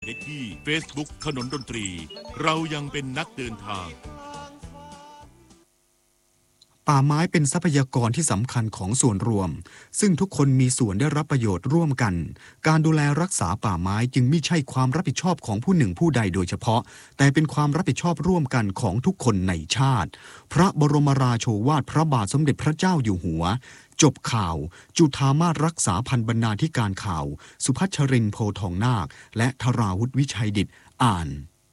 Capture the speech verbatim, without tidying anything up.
ได้ที่ Facebook ขนนดนตรีเรายังเป็นนักเดินทางป่าไม้เป็นทรัพยากรที่สำคัญของส่วนรวมซึ่งทุกคนมีส่วนได้รับประโยชน์ร่วมกันการดูแลรักษาป่าไม้จึงไม่ใช่ความรับผิดชอบของผู้หนึ่งผู้ใดโดยเฉพาะแต่เป็นความรับผิดชอบร่วมกันของทุกคนในชาติพระบรมราโชวาทพระบาทสมเด็จพระเจ้าอยู่หัวจบข่าวจุฑามาสรักษาพันบรรณาธิการข่าวสุพัชรินทร์โพทองนาคและธราวุฒิวิชัยดิษฐ์อ่าน